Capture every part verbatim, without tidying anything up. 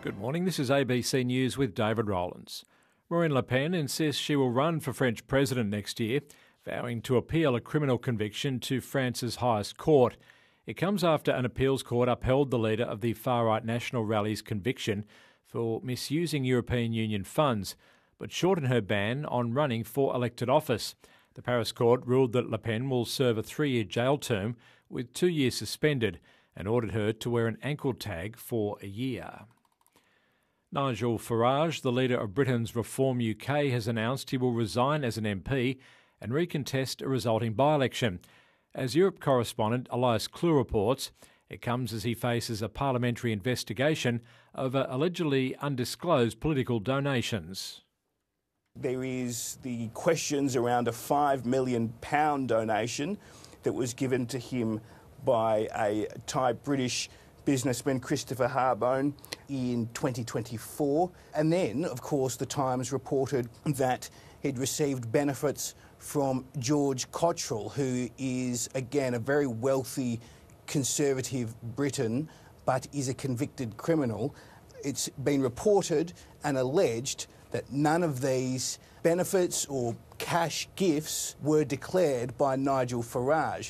Good morning, this is A B C News with David Rowlands. Marine Le Pen insists she will run for French president next year, vowing to appeal a criminal conviction to France's highest court. It comes after an appeals court upheld the leader of the far-right National Rally's conviction for misusing European Union funds, but shortened her ban on running for elected office. The Paris court ruled that Le Pen will serve a three-year jail term with two years suspended and ordered her to wear an ankle tag for a year. Nigel Farage, the leader of Britain's Reform U K, has announced he will resign as an M P and recontest a resulting by-election. As Europe correspondent Elias Clue reports, it comes as he faces a parliamentary investigation over allegedly undisclosed political donations. There is the questions around a five million pound donation that was given to him by a Thai-British businessman, Christopher Harbone, in twenty twenty-four. And then, of course, the Times reported that he'd received benefits from George Cottrell, who is, again, a very wealthy conservative Briton, but is a convicted criminal. It's been reported and alleged that none of these benefits or cash gifts were declared by Nigel Farage.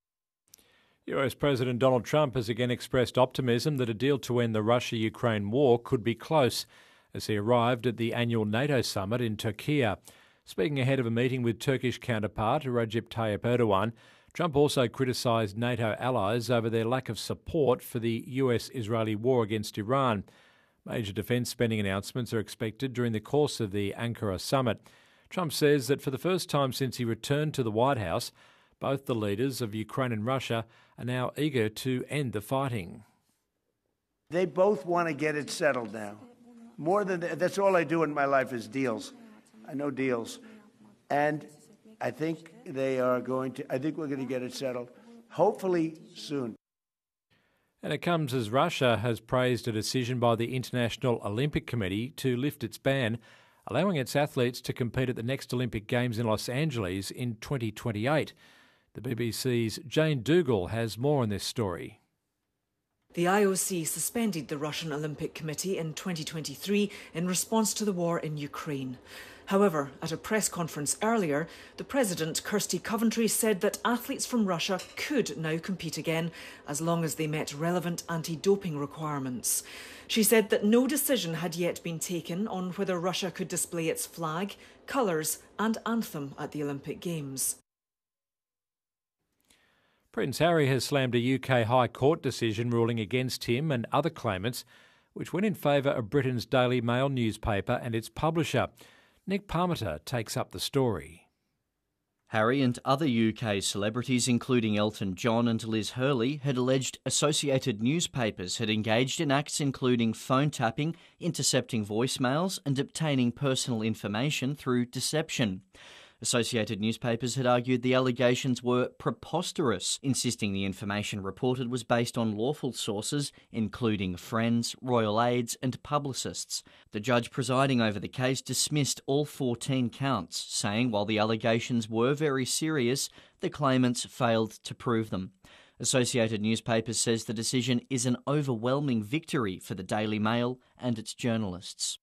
U S President Donald Trump has again expressed optimism that a deal to end the Russia-Ukraine war could be close as he arrived at the annual NATO summit in Turkey. Speaking ahead of a meeting with Turkish counterpart Recep Tayyip Erdogan, Trump also criticised NATO allies over their lack of support for the U S-Israeli war against Iran. Major defence spending announcements are expected during the course of the Ankara summit. Trump says that for the first time since he returned to the White House, both the leaders of Ukraine and Russia are now eager to end the fighting. They both want to get it settled now. More than that, that's all I do in my life is deals. I know deals. And I think they are going to, I think we're going to get it settled, hopefully soon. And it comes as Russia has praised a decision by the International Olympic Committee to lift its ban, allowing its athletes to compete at the next Olympic Games in Los Angeles in twenty twenty-eight. The B B C's Jane Dougal has more on this story. The I O C suspended the Russian Olympic Committee in twenty twenty-three in response to the war in Ukraine. However, at a press conference earlier, the president, Kirsty Coventry, said that athletes from Russia could now compete again as long as they met relevant anti-doping requirements. She said that no decision had yet been taken on whether Russia could display its flag, colours and anthem at the Olympic Games. Prince Harry has slammed a U K High Court decision ruling against him and other claimants, which went in favour of Britain's Daily Mail newspaper and its publisher. Nick Parmiter takes up the story. Harry and other U K celebrities, including Elton John and Liz Hurley, had alleged Associated Newspapers had engaged in acts including phone tapping, intercepting voicemails and obtaining personal information through deception. Associated Newspapers had argued the allegations were preposterous, insisting the information reported was based on lawful sources, including friends, royal aides and publicists. The judge presiding over the case dismissed all fourteen counts, saying while the allegations were very serious, the claimants failed to prove them. Associated Newspapers says the decision is an overwhelming victory for the Daily Mail and its journalists.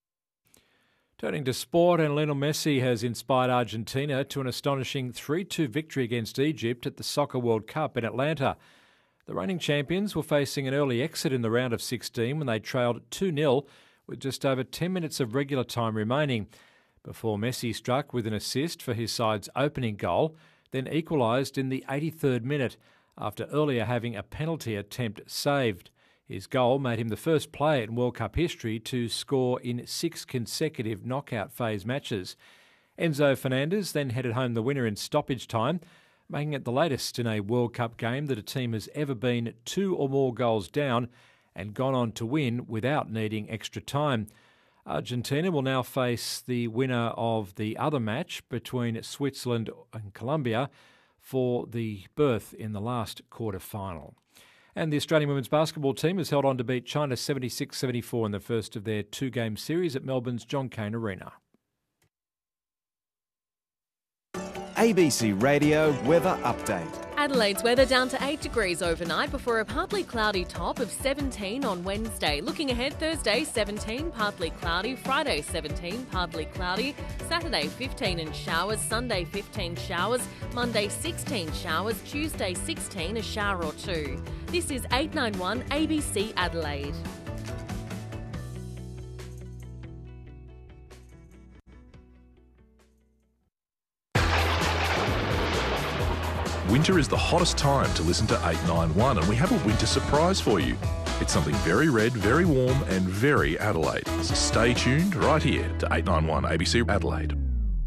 Turning to sport, and Lionel Messi has inspired Argentina to an astonishing three two victory against Egypt at the Soccer World Cup in Atlanta. The reigning champions were facing an early exit in the round of sixteen when they trailed two nil with just over ten minutes of regular time remaining, before Messi struck with an assist for his side's opening goal, then equalised in the eighty-third minute after earlier having a penalty attempt saved. His goal made him the first player in World Cup history to score in six consecutive knockout phase matches. Enzo Fernandez then headed home the winner in stoppage time, making it the latest in a World Cup game that a team has ever been two or more goals down and gone on to win without needing extra time. Argentina will now face the winner of the other match between Switzerland and Colombia for the berth in the last quarter-final. And the Australian women's basketball team has held on to beat China seventy-six seventy-four in the first of their two-game series at Melbourne's John Cain Arena. A B C Radio Weather Update. Adelaide's weather down to eight degrees overnight before a partly cloudy top of seventeen on Wednesday. Looking ahead, Thursday seventeen, partly cloudy. Friday seventeen, partly cloudy. Saturday fifteen and showers. Sunday fifteen showers. Monday sixteen showers. Tuesday sixteen, a shower or two. This is eight ninety-one A B C Adelaide. Winter is the hottest time to listen to eight ninety-one, and we have a winter surprise for you. It's something very red, very warm and very Adelaide. So stay tuned right here to eight ninety-one A B C Adelaide.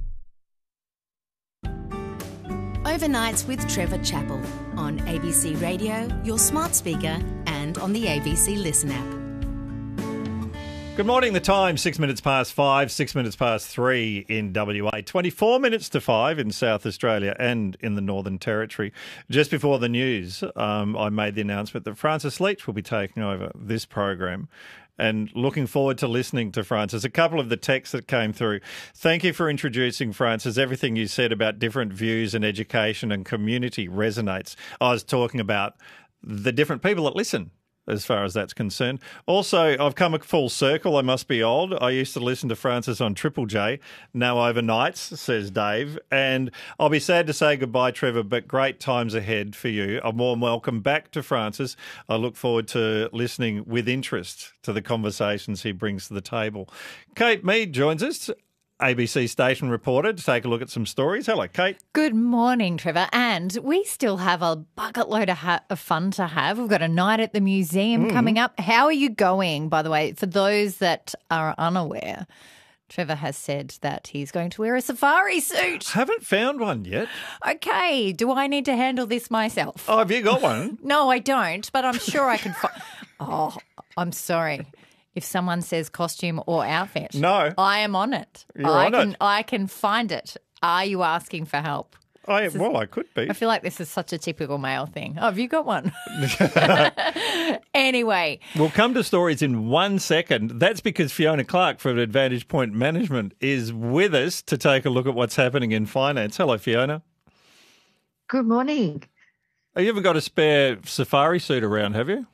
Overnights with Trevor Chappell on A B C Radio, your smart speaker and on the A B C Listen app. Good morning. The time, six minutes past five, six minutes past three in W A, twenty-four minutes to five in South Australia and in the Northern Territory. Just before the news, um, I made the announcement that Francis Leach will be taking over this program, and looking forward to listening to Francis. A couple of the texts that came through. Thank you for introducing Francis. Everything you said about different views and education and community resonates. I was talking about the different people that listen, as far as that's concerned. Also, I've come a full circle. I must be old. I used to listen to Francis on Triple J, now overnights, says Dave. And I'll be sad to say goodbye, Trevor, but great times ahead for you. A warm welcome back to Francis. I look forward to listening with interest to the conversations he brings to the table. Kate Mead joins us, A B C station reporter, to take a look at some stories. Hello, Kate. Good morning, Trevor. And we still have a bucket load of, ha- of fun to have. We've got a night at the museum mm. coming up. How are you going, by the way? For those that are unaware, Trevor has said that he's going to wear a safari suit. Haven't found one yet. Okay. Do I need to handle this myself? Oh, have you got one? No, I don't, but I'm sure I can find... Oh, I'm sorry. If someone says costume or outfit, no, I am on it. You're I on can, it. I can find it. Are you asking for help? I, well, I could be. I feel like this is such a typical male thing. Oh, have you got one? Anyway. We'll come to stories in one second. That's because Fiona Clark from Advantage Point Management is with us to take a look at what's happening in finance. Hello, Fiona. Good morning. Have you ever got a spare safari suit around, have you?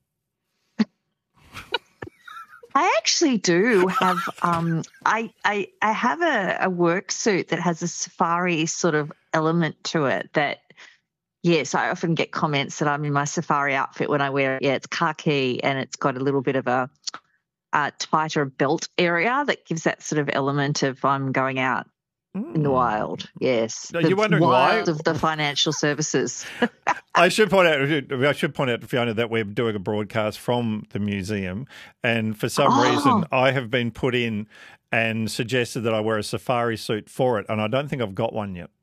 I actually do have. Um, I, I I have a, a work suit that has a safari sort of element to it. That yes, I often get comments that I'm in my safari outfit when I wear it. Yeah, it's khaki and it's got a little bit of a, a tighter belt area that gives that sort of element of I'm going out mm. in the wild. Yes, Are the you wondering wild why? of the financial services. I should point out, I should point out to Fiona that we're doing a broadcast from the museum, and for some oh. reason I have been put in and suggested that I wear a safari suit for it, and I don't think I've got one yet.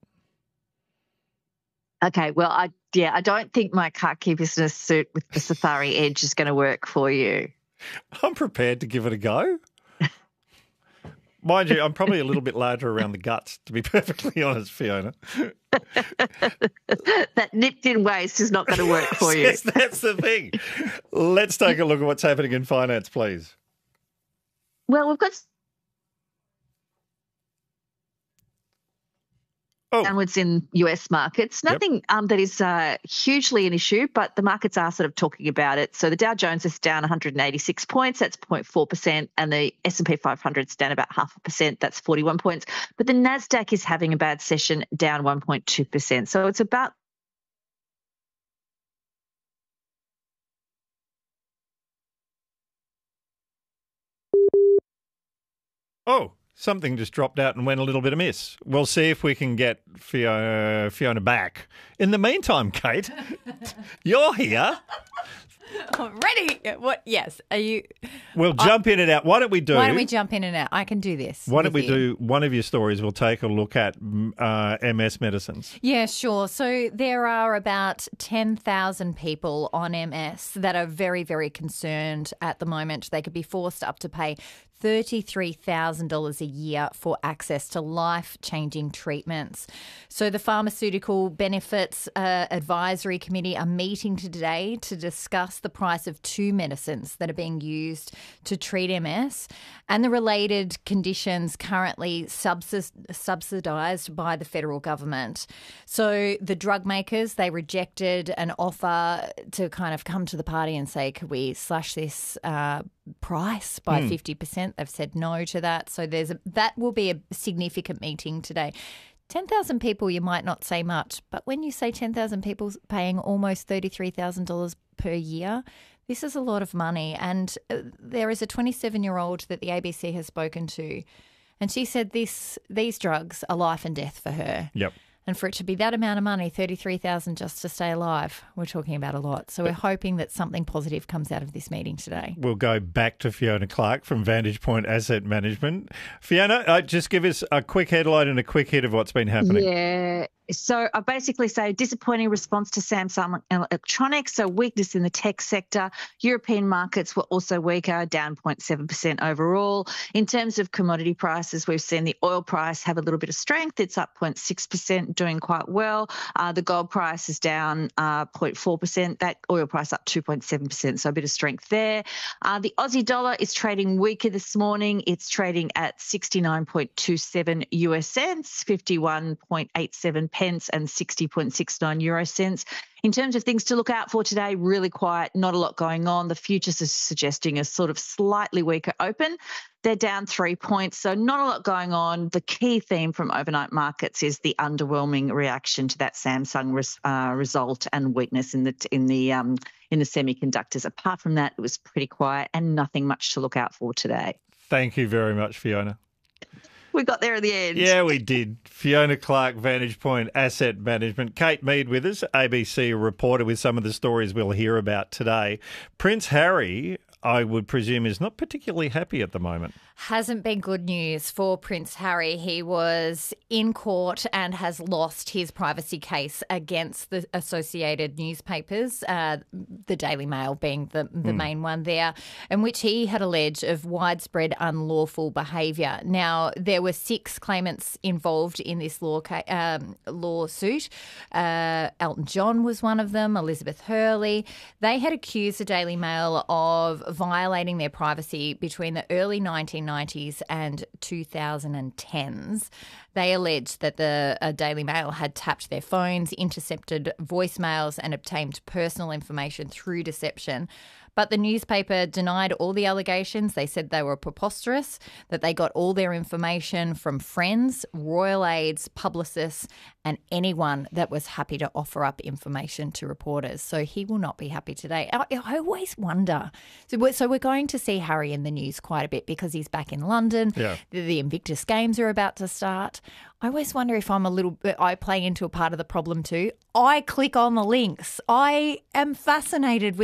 Okay, well, I yeah, I don't think my khaki business suit with the safari edge is going to work for you. I'm prepared to give it a go. Mind you, I'm probably a little bit larger around the guts, to be perfectly honest, Fiona. That nipped-in waist is not going to work for you. Yes, that's the thing. Let's take a look at what's happening in finance, please. Well, we've got oh. downwards in U S markets. Nothing yep. um, that is uh, hugely an issue, but the markets are sort of talking about it. So the Dow Jones is down one hundred eighty-six points, that's zero point four percent, and the S and P five hundred is down about half a percent, that's forty-one points. But the Nasdaq is having a bad session, down one point two percent. So it's about Oh. Something just dropped out and went a little bit amiss. We'll see if we can get Fiona, Fiona back. In the meantime, Kate, you're here. Ready? What? Yes. Are you? We'll jump I, in and out. Why don't we do? Why don't we jump in and out? I can do this. Why don't we you. do one of your stories? We'll take a look at uh, M S medicines. Yeah, sure. So there are about ten thousand people on M S that are very, very concerned at the moment. They could be forced up to pay thirty-three thousand dollars a year for access to life-changing treatments. So the Pharmaceutical Benefits uh, Advisory Committee are meeting today to discuss the price of two medicines that are being used to treat M S and the related conditions currently subsid- subsidised by the federal government. So the drug makers, they rejected an offer to kind of come to the party and say, could we slash this uh, price by mm. fifty percent? They've said no to that. So there's a, that will be a significant meeting today. ten thousand people, you might not say much, but when you say ten thousand people paying almost thirty-three thousand dollars per year, this is a lot of money. And there is a twenty-seven-year-old that the A B C has spoken to, and she said this these drugs are life and death for her. Yep. And for it to be that amount of money, thirty-three thousand dollars just to stay alive, we're talking about a lot. So we're hoping that something positive comes out of this meeting today. We'll go back to Fiona Clark from Vantage Point Asset Management. Fiona, uh, just give us a quick headline and a quick hit of what's been happening. Yeah. So I basically say disappointing response to Samsung Electronics, so weakness in the tech sector. European markets were also weaker, down zero point seven percent overall. In terms of commodity prices, we've seen the oil price have a little bit of strength. It's up zero point six percent, doing quite well. Uh, the gold price is down uh, zero point four percent. That oil price up two point seven percent, so a bit of strength there. Uh, the Aussie dollar is trading weaker this morning. It's trading at sixty-nine point two seven U S cents, fifty-one point eight seven pence and sixty point six nine euro cents. In terms of things to look out for today, really quiet, not a lot going on. The futures are suggesting a sort of slightly weaker open. They're down three points, so not a lot going on. The key theme from overnight markets is the underwhelming reaction to that Samsung res, uh, result and weakness in the in the um, in the semiconductors. Apart from that, it was pretty quiet and nothing much to look out for today. Thank you very much, Fiona. We got there at the end. Yeah, we did. Fiona Clark, Vantage Point Asset Management. Kate Mead with us, A B C reporter, with some of the stories we'll hear about today. Prince Harry, I would presume, is not particularly happy at the moment. Hasn't been good news for Prince Harry. He was in court and has lost his privacy case against the Associated Newspapers, uh, the Daily Mail being the, the mm. main one there, in which he had alleged of widespread unlawful behaviour. Now, there were six claimants involved in this law ca- um, lawsuit. Uh, Elton John was one of them, Elizabeth Hurley. They had accused the Daily Mail of violating their privacy between the early nineteen nineties and two thousand tens. They alleged that the uh, Daily Mail had tapped their phones, intercepted voicemails and obtained personal information through deception. But the newspaper denied all the allegations. They said they were preposterous, that they got all their information from friends, royal aides, publicists, and anyone that was happy to offer up information to reporters. So he will not be happy today. I, I always wonder. So we're, so we're going to see Harry in the news quite a bit because he's back in London. Yeah. The, the Invictus Games are about to start. I always wonder if I'm a little bit, I play into a part of the problem too. I click on the links. I am fascinated with